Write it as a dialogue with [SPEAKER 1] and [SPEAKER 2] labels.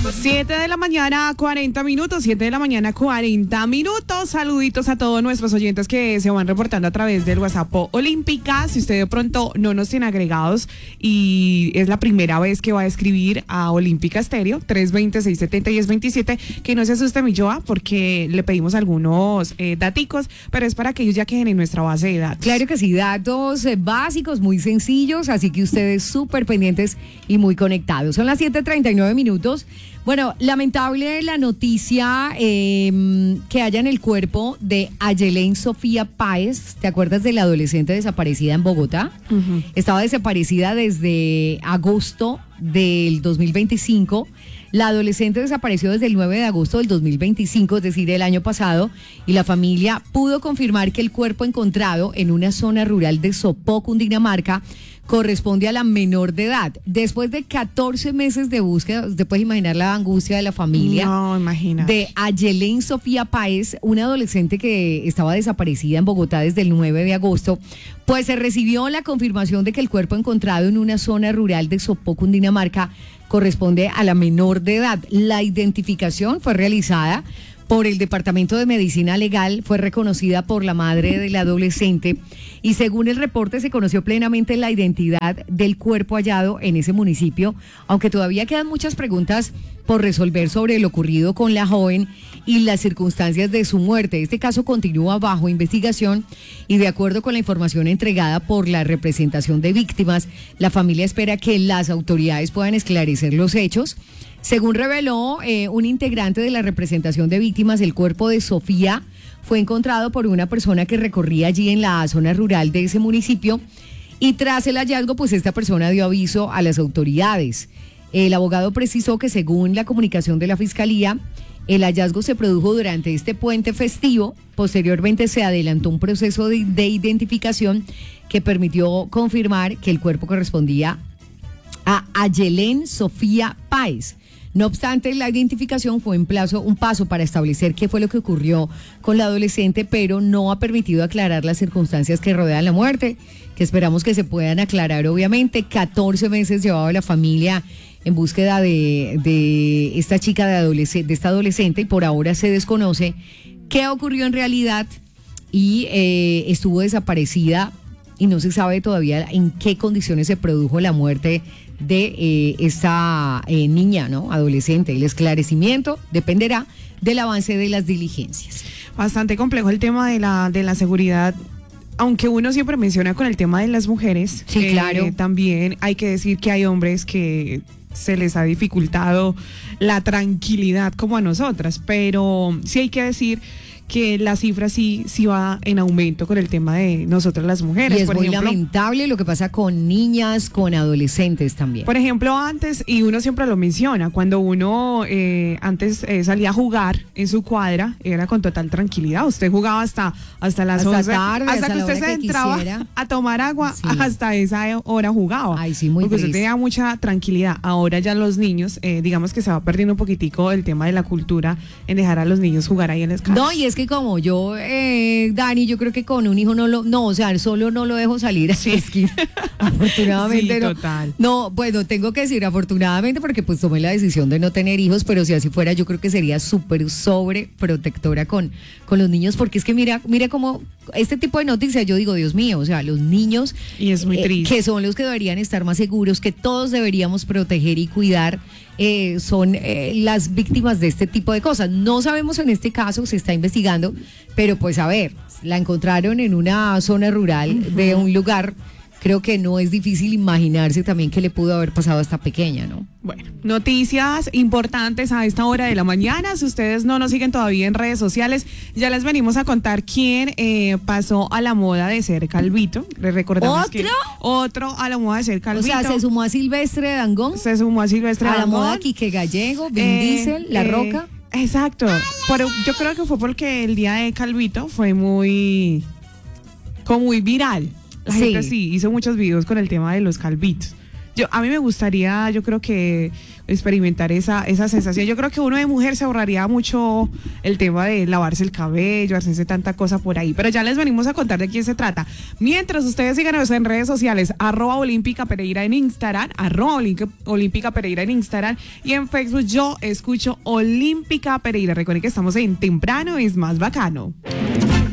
[SPEAKER 1] 7 de la mañana, 40 minutos, 7 de la mañana, 40 minutos. Saluditos a todos nuestros oyentes que se van reportando a través del WhatsApp Olímpica. Si usted de pronto no nos tiene agregados y es la primera vez que va a escribir a Olímpica Estéreo, 320-670-1027, que no se asuste mi Joa, porque le pedimos algunos daticos, pero es para que ellos ya queden en nuestra base de datos.
[SPEAKER 2] Claro que sí, datos básicos, muy sencillos, así que ustedes súper pendientes y muy conectados. Son las 7:39 minutos. Bueno, lamentable la noticia que haya en el cuerpo de Ayelén Sofía Páez. ¿Te acuerdas de la adolescente desaparecida en Bogotá? Uh-huh. Estaba desaparecida desde agosto del 2025. La adolescente desapareció desde el 9 de agosto del 2025, es decir, el año pasado, y la familia pudo confirmar que el cuerpo encontrado en una zona rural de Sopó, Cundinamarca, corresponde a la menor de edad. Después de 14 meses de búsqueda, usted puede imaginar la angustia de la familia.
[SPEAKER 1] No, imagina.
[SPEAKER 2] De Ayelén Sofía Páez, una adolescente que estaba desaparecida en Bogotá desde el 9 de agosto, pues se recibió la confirmación de que el cuerpo encontrado en una zona rural de Sopó, Cundinamarca, corresponde a la menor de edad. La identificación fue realizada por el Departamento de Medicina Legal, fue reconocida por la madre de la adolescente y según el reporte se conoció plenamente la identidad del cuerpo hallado en ese municipio, aunque todavía quedan muchas preguntas por resolver sobre lo ocurrido con la joven y las circunstancias de su muerte. Este caso continúa bajo investigación y de acuerdo con la información entregada por la representación de víctimas, la familia espera que las autoridades puedan esclarecer los hechos. Según reveló un integrante de la representación de víctimas, el cuerpo de Sofía fue encontrado por una persona que recorría allí en la zona rural de ese municipio y tras el hallazgo, pues esta persona dio aviso a las autoridades. El abogado precisó que según la comunicación de la Fiscalía, el hallazgo se produjo durante este puente festivo. Posteriormente se adelantó un proceso de identificación que permitió confirmar que el cuerpo correspondía a Ayelén Sofía Páez. No obstante, la identificación fue un paso para establecer qué fue lo que ocurrió con la adolescente, pero no ha permitido aclarar las circunstancias que rodean la muerte, que esperamos que se puedan aclarar. Obviamente, 14 meses llevaba la familia en búsqueda de esta chica, de esta adolescente, y por ahora se desconoce qué ocurrió en realidad y estuvo desaparecida y no se sabe todavía en qué condiciones se produjo la muerte de esta niña, ¿no? Adolescente. El esclarecimiento dependerá del avance de las diligencias.
[SPEAKER 1] Bastante complejo el tema de la seguridad, aunque uno siempre menciona con el tema de las mujeres.
[SPEAKER 2] Sí, claro.
[SPEAKER 1] También hay que decir que hay hombres que se les ha dificultado la tranquilidad como a nosotras, pero sí hay que decir que la cifra sí va en aumento con el tema de nosotras las mujeres.
[SPEAKER 2] Y es muy lamentable lo que pasa con niñas, con adolescentes también.
[SPEAKER 1] Por ejemplo, antes, y uno siempre lo menciona, cuando uno antes salía a jugar en su cuadra, era con total tranquilidad. Usted jugaba hasta las 11,
[SPEAKER 2] tarde,
[SPEAKER 1] hasta que usted se entraba a tomar agua, sí. Hasta esa hora jugaba.
[SPEAKER 2] Ay, sí, muy
[SPEAKER 1] porque
[SPEAKER 2] triste.
[SPEAKER 1] Usted tenía mucha tranquilidad. Ahora ya los niños, digamos que se va perdiendo un poquitico el tema de la cultura en dejar a los niños jugar ahí en el campo.
[SPEAKER 2] No, y es que como yo, Dani, yo creo que con un hijo solo no lo dejo salir a esquí. Afortunadamente
[SPEAKER 1] sí,
[SPEAKER 2] no.
[SPEAKER 1] Total.
[SPEAKER 2] No, bueno, tengo que decir afortunadamente porque pues tomé la decisión de no tener hijos, pero si así fuera yo creo que sería súper sobreprotectora con los niños, porque es que mira cómo este tipo de noticias, yo digo, Dios mío, o sea, los niños
[SPEAKER 1] y es muy triste.
[SPEAKER 2] Que son los que deberían estar más seguros, que todos deberíamos proteger y cuidar, son las víctimas de este tipo de cosas. No sabemos en este caso, se está investigando, pero pues a ver, la encontraron en una zona rural de un lugar. Creo que no es difícil imaginarse también qué le pudo haber pasado a esta pequeña, ¿no?
[SPEAKER 1] Bueno, noticias importantes a esta hora de la mañana. Si ustedes no nos siguen todavía en redes sociales, ya les venimos a contar quién pasó a la moda de ser calvito. Les recordamos que otro a la moda de ser calvito.
[SPEAKER 2] O sea, se sumó a Silvestre Dangond.
[SPEAKER 1] Se sumó a Silvestre Dangond.
[SPEAKER 2] A la moda Quique Gallego, Vin Diesel, La Roca.
[SPEAKER 1] Exacto. Pero yo creo que fue porque el día de Calvito fue muy viral. La gente sí hizo muchos videos con el tema de los calvitos. A mí me gustaría, yo creo que experimentar esa sensación. Yo creo que uno de mujer se ahorraría mucho el tema de lavarse el cabello, hacerse tanta cosa por ahí, pero ya les venimos a contar de quién se trata. Mientras ustedes síganos en redes sociales, @Olímpica Pereira en Instagram, @Olímpica Pereira en Instagram, y en Facebook yo escucho Olímpica Pereira. Recuerden que estamos en Temprano es más bacano.